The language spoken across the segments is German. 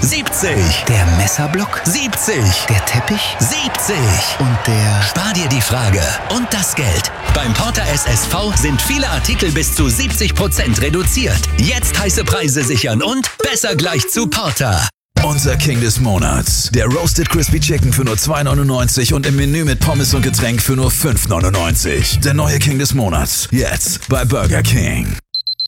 70. Der Messerblock? 70. Der Teppich? 70. Und der... Spar dir die Frage und das Geld. Beim Porter SSV sind viele Artikel bis zu 70% reduziert. Jetzt heiße Preise sichern und besser gleich zu Porter. Unser King des Monats. Der Roasted Crispy Chicken für nur 2,99 und im Menü mit Pommes und Getränk für nur 5,99. Der neue King des Monats. Jetzt bei Burger King.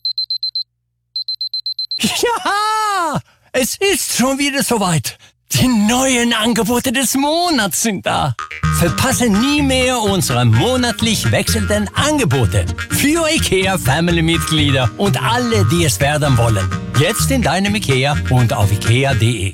Ja, es ist schon wieder soweit. Die neuen Angebote des Monats sind da. Verpasse nie mehr unsere monatlich wechselnden Angebote für IKEA-Family-Mitglieder und alle, die es werden wollen. Jetzt in deinem IKEA und auf ikea.de.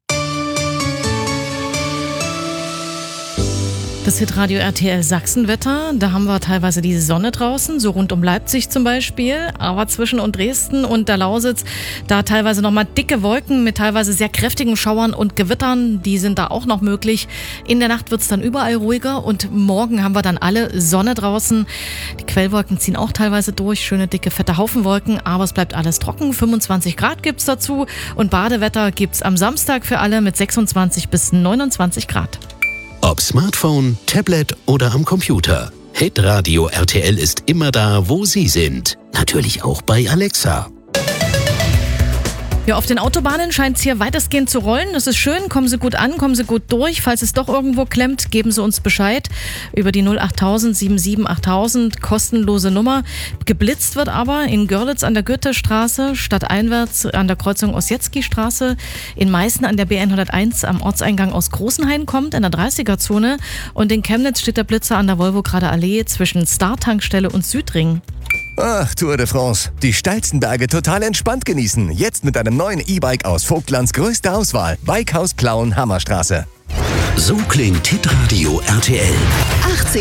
Das Hitradio RTL Sachsenwetter, da haben wir teilweise die Sonne draußen, so rund um Leipzig zum Beispiel, aber zwischen und Dresden und der Lausitz, da teilweise nochmal dicke Wolken mit teilweise sehr kräftigen Schauern und Gewittern, die sind da auch noch möglich. In der Nacht wird's dann überall ruhiger und morgen haben wir dann alle Sonne draußen. Die Quellwolken ziehen auch teilweise durch, schöne dicke fette Haufenwolken, aber es bleibt alles trocken, 25 Grad gibt's dazu und Badewetter gibt's am Samstag für alle mit 26 bis 29 Grad. Ob Smartphone, Tablet oder am Computer. Hitradio RTL ist immer da, wo Sie sind. Natürlich auch bei Alexa. Ja, auf den Autobahnen scheint es hier weitestgehend zu rollen. Das ist schön. Kommen Sie gut an, kommen Sie gut durch. Falls es doch irgendwo klemmt, geben Sie uns Bescheid über die 08000 77 8000, kostenlose Nummer. Geblitzt wird aber in Görlitz an der Goethestraße, stadteinwärts an der Kreuzung Ossietzky-Straße, in Meißen an der BN101 am Ortseingang aus Großenhain kommt, in der 30er-Zone. Und in Chemnitz steht der Blitzer an der Wolvograder Allee zwischen Star-Tankstelle und Südring. Ach, Tour de France. Die steilsten Berge total entspannt genießen. Jetzt mit einem neuen E-Bike aus Vogtlands größter Auswahl. Bikehaus Plauen, Hammerstraße. So klingt Hitradio RTL. 80